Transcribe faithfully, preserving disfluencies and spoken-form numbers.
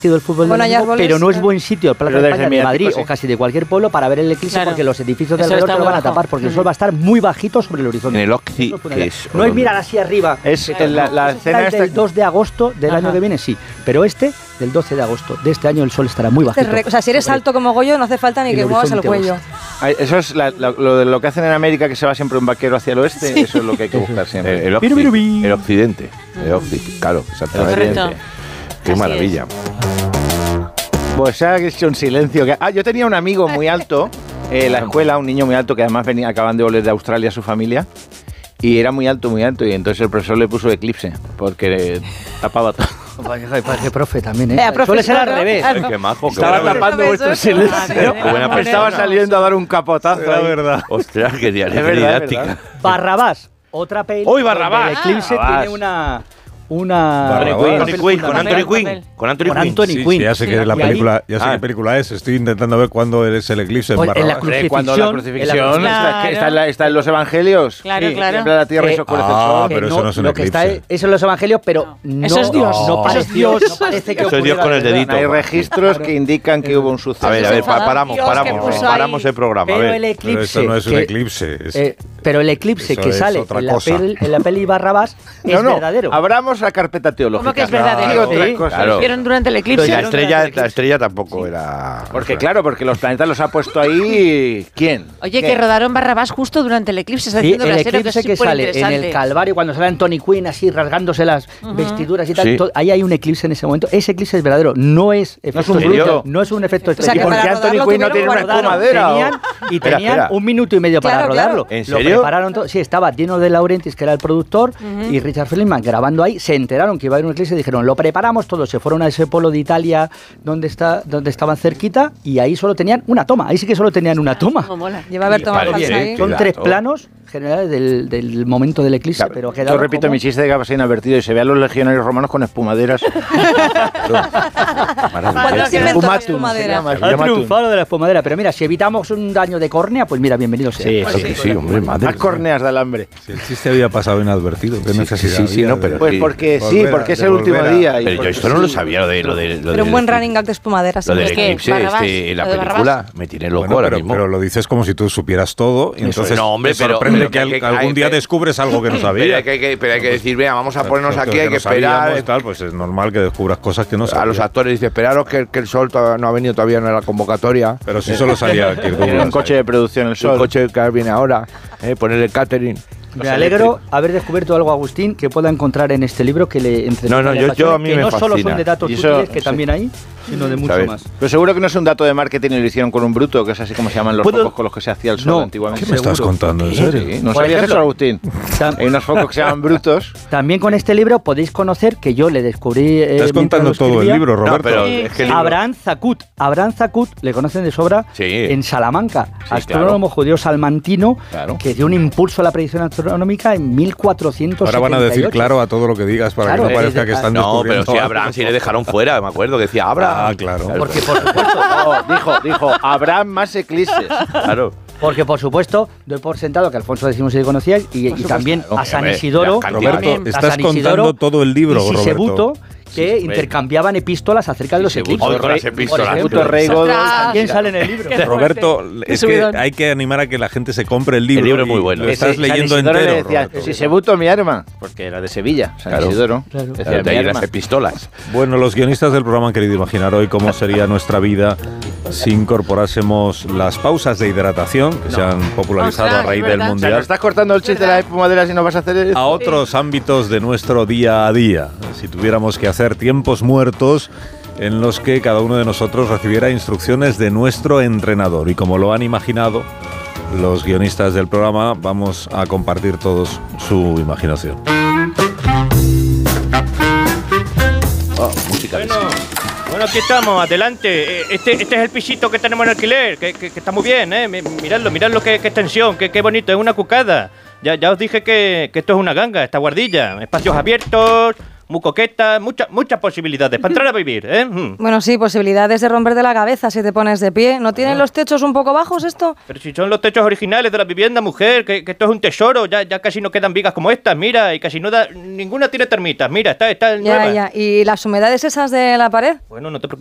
del fútbol Bueno, del mundo, pero no es buen sitio el Plaza de España de Madrid sí. o casi de cualquier pueblo para ver el eclipse, claro, porque los edificios de alrededor te lo van a tapar porque el sol va a estar muy bajito sobre el horizonte. En el Oxy, que es, no es mirar así arriba. Es el, la, la escena esta del dos de agosto del Ajá. año que viene, sí, pero este del doce de agosto de este año el sol estará muy bajito. O sea, si eres alto como Goyo no hace falta ni que muevas el cuello. Eso es la, la, lo, de lo que hacen en América, que se va siempre un vaquero hacia el oeste, sí. Eso es lo que hay que buscar siempre. El, el, Oxy, el occidente, el Oxy, claro, exactamente. Qué Así maravilla. Es. Pues se ha hecho un silencio. Que, ah, yo tenía un amigo muy alto en eh, la escuela, un niño muy alto que además venía, acaban de volver de Australia a su familia. Y era muy alto, muy alto. Y entonces el profesor le puso eclipse porque tapaba todo. Qué profe también, ¿eh? eh Suele ser al revés. Ay, qué majo. Qué Estaba tapando vuestro silencio. Buena Estaba saliendo a dar un capotazo. La verdad. Ostras, qué didáctica. Barrabás, otra peli. ¡Uy, Barrabás! El eclipse Barrabás. tiene una... Una Anthony Quinn, con Anthony Quinn, con Anthony Con Anthony Quinn. Quinn. Sí, ya sé que es la película, ya sé Ah. qué película es. Estoy intentando ver cuándo es el eclipse en Pues, en la Barrabás. crucifixión, Cuando la crucifixión en la- está, Claro. está, en la- está en los evangelios. Claro, Sí, claro. Tiembla la tierra y Eh, se oscurece el ah, sol. pero eso no es un lo que está eclipse. es, eso en los evangelios, pero no, Eso es Dios. no parece, Eso es Dios. no parece que Eso es Dios ocurriera con el de verdad. dedito. Hay registros que indican que hubo un suceso. A ver, a ver, pa- paramos, Dios, paramos, que puso paramos ahí. el programa. A Pero el ver. Pero eclipse. eso no es un que- eclipse. Es, eh, pero el eclipse Eso que es sale otra en la, cosa. peli, en la peli Barrabás No, es no, verdadero. abramos la carpeta teológica. ¿Cómo que es verdadero? Sí, otras Sí, cosas. claro. Vieron durante el Y eclipse. la Pero estrella, durante el la estrella tampoco era. Porque claro, porque los planetas los ha puesto ahí... ¿Quién? Oye, ¿Qué? que rodaron Barrabás justo durante el eclipse. Está Sí, diciendo el la serie que eclipse es que sale en superinteresante. el Calvario, cuando sale Anthony Quinn así rasgándose las uh-huh. vestiduras y tal, Sí. todo- ahí hay un eclipse en ese momento. Ese eclipse es verdadero, no es efecto un bruto, bruto. no es un efecto O sea, especial. que ¿Y por qué para Anthony rodarlo Quinn no tiene tuvieron una que guardarlo. espumadera? Tenían, y Espera, tenían espera. un minuto y medio para Claro, rodarlo. claro. ¿En Lo serio? prepararon todo. Sí, estaba Dino de Laurentiis, que era el productor, uh-huh. y Richard Feldman grabando ahí. Se enteraron que iba a haber un eclipse y dijeron, lo preparamos todo. Se fueron a ese polo de Italia donde, está, donde estaban cerquita y ahí solo tenían una toma. Ahí sí que solo tenían una toma. Cómo mola. Lleva a ver tomar Vale, falsa bien. ahí. Son Claro. tres planos generales del, del momento del eclipse, Claro, pero yo quedaron repito como- mi chiste de que va a ser inadvertido y se ve a los legionarios romanos con espumaderas. ¿Cuándo se inventó la Espumatum, se espumadera? llama, Ha espumatum. triunfado de la espumadera, pero mira, si evitamos un daño de córnea, pues mira, bienvenido sea. Sí, Claro sí, que sí, hombre, madre. Más córneas de alambre. Si el chiste había pasado inadvertido, ¿qué Sí, necesidad sí, sí, había no, de- pero- Pues Sí. porque sí, Volver a- porque es de el último volver a- día. y Pero yo porque esto no lo sí. sabía, lo de lo de lo Pero del- un buen running gag de espumadera. Lo del Es que eclipse Barrabás, este, la lo de Barrabás. película me tiene loco Bueno, ahora pero, mismo. pero lo dices como si tú supieras todo y entonces no, hombre, te pero- sorprende pero que, que- al- que- algún hay- día que- descubres algo que no Pero sabías. hay que, que- pero hay que decir, venga, vamos a ponernos Cosas aquí, hay no que esperar. sabíamos, tal, pues es normal que descubras cosas que no A sabías. los actores dice, esperaros que, que el sol todavía no ha venido todavía en la convocatoria. Pero si solo salía Kirk Tiene Douglas un coche ahí. de producción el El sol. coche que viene ahora, eh, poner el catering. Me alegro haber descubierto algo, Agustín, que pueda encontrar en este libro que le entre No, no, le yo- apasiona, yo a mí que me no solo fascina. son de datos Y eso- útiles, que sí. también hay, sino de mucho ¿Sabes? más. Pero seguro que no es un dato de marketing y lo hicieron con un bruto, que es así como se llaman los ¿Puedo? focos con los que se hacía el sol No. antiguamente. ¿Qué me estás Seguro. contando? ¿En Sí, serio? sí. ¿No Por sabías ejemplo, eso, Agustín? Tam- Hay unos focos que se llaman brutos. También con este libro podéis conocer que yo le descubrí. eh, Estás mientras contando lo todo el escribía, libro, No, Roberto. pero es que el libro- Abraham Zakut. Abraham Zakut le conocen de sobra Sí. en Salamanca, Sí, astrónomo judío salmantino Claro. que dio un impulso a la predicción astronómica en mil cuatrocientos setenta y ocho. Ahora van a decir claro a todo lo que digas para Claro, que no parezca eh, que están No, pero descubriendo si algo. Abraham sí le dejaron fuera, me acuerdo, que decía Abraham. Ah, claro. Porque por supuesto, No, dijo, dijo, habrá más eclipses. Claro. porque por supuesto doy por sentado que Alfonso X sí le conocíais y, y también a San Hombre, Isidoro, la cantidad. Roberto, a estás San contando Isidoro todo el libro, y Sisebuto, Roberto. que intercambiaban epístolas acerca de los Sisebuto, eclipses. con las epístolas. Por ejemplo, Puto rey Godo. también sale en el libro. Qué Roberto, Qué es que subidón. hay que animar a que la gente se compre el libro. El libro es muy y bueno. Lo Que estás Sí, leyendo San Isidoro entero, le decía, Roberto. si se buto mi arma, porque era de Sevilla, San Claro. Isidoro. Claro. Decía, Claro, de mi ahí arma. las epistolas. Bueno, los guionistas del programa han querido imaginar hoy cómo sería nuestra vida si incorporásemos las pausas de hidratación que se han popularizado Ostras, a raíz es del verdad. O sea, nos Mundial estás cortando el chiste de las espumaderas y no vas a hacer eso. a otros ámbitos de nuestro día a día. Si tuviéramos que hacer tiempos muertos en los que cada uno de nosotros recibiera instrucciones de nuestro entrenador. Y como lo han imaginado los guionistas del programa, vamos a compartir todos su imaginación. Oh, música de Bueno, bueno, aquí estamos, adelante. Eh, Este, este es el pisito que tenemos en alquiler, que, que- que está muy bien, ¿eh? Mi- Miradlo, miradlo, qué, qué extensión, qué, qué bonito, es una cucada. Ya, ya os dije que, que esto es una ganga, esta guardilla. Espacios abiertos, muy coqueta, muchas muchas posibilidades para entrar a vivir, ¿eh? Mm. Bueno, sí, posibilidades de romperte la cabeza si te pones de pie. ¿No tienen los techos un poco bajos esto? Pero si son los techos originales de la vivienda, mujer, que, que esto es un tesoro, ya, ya casi no quedan vigas como estas, mira, y casi no da, ninguna tiene termitas, mira, está, está Ya, nueva. ya. ¿Y las humedades esas de la pared? Bueno, no te preocupes.